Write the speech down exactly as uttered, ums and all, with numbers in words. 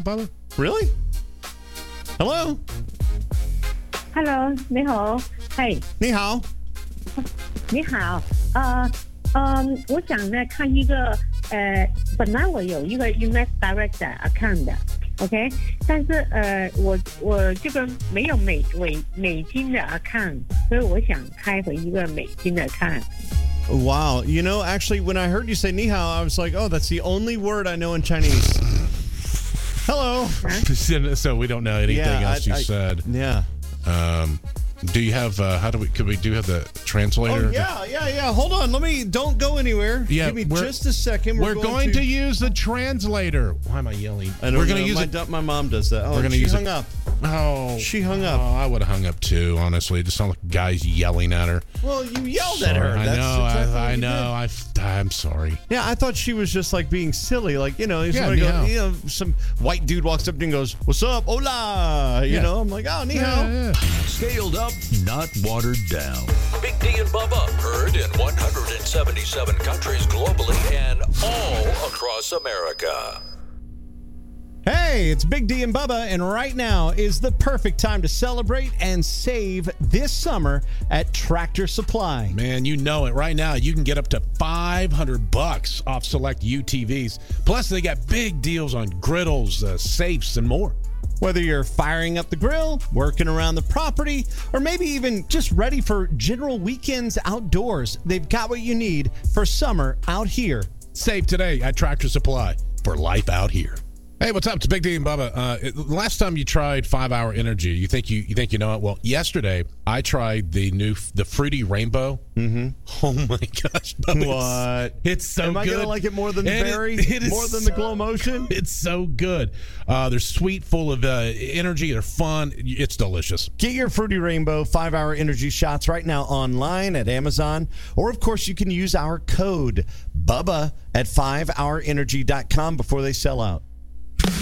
and Bubba? Really? Hello? Hello， 你好，嘿， 你好， 你好，呃，嗯，我想呢看一个，呃，本来我有一个 Invest Direct account 的 ，OK， 但是呃，我我这个没有美美美金的 account， 所以我想开回一个美金的 account。 Wow. You know, actually, when I heard you say ni hao, I was like, oh, that's the only word I know in Chinese. Hello. Huh? So we don't know anything yeah, else I, you I, said. Yeah. Um, do you have, uh, how do we, could we do have the translator? Oh, yeah, yeah, yeah. Hold on. Let me, don't go anywhere. Yeah, Give me just a second. We're, we're going, going to, to use the translator. Why am I yelling? I don't we're going to use my, it. My mom does that. Oh, we're gonna she use hung it. up. Oh. She hung up. Oh, I would have hung up too, honestly. It just sounded like guys yelling at her. Well, you yelled sorry. at her. I That's know. exactly I, I know. I, I'm sorry. Yeah, I thought she was just like being silly. Like, you know, yeah, go, you know, some white dude walks up to you and goes, "What's up? Hola." You yeah. know, I'm like, oh, ni hao. Yeah, yeah. Scaled up, not watered down. Big D and Bubba, heard in one hundred seventy-seven countries globally and all across America. Hey, it's Big D and Bubba, and right now is the perfect time to celebrate and save this summer at Tractor Supply. Man, you know it. Right now, you can get up to five hundred bucks off select U T Vs. Plus, they got big deals on griddles, uh, safes, and more. Whether you're firing up the grill, working around the property, or maybe even just ready for general weekends outdoors, they've got what you need for summer out here. Save today at Tractor Supply for life out here. Hey, what's up? It's Big D and Bubba. Uh, it, last time you tried five hour Energy, you think you you think you know it? Well, yesterday I tried the new the Fruity Rainbow. Mm-hmm. Oh my gosh! Bubba, What? It's so Am good. I gonna like it more than the And berry? It, it more than so, the Glow Motion? It's so good. Uh, they're sweet, full of uh, energy. They're fun. It's delicious. Get your Fruity Rainbow five hour Energy shots right now online at Amazon, or of course you can use our code BUBBA at five hour energy dot com before they sell out.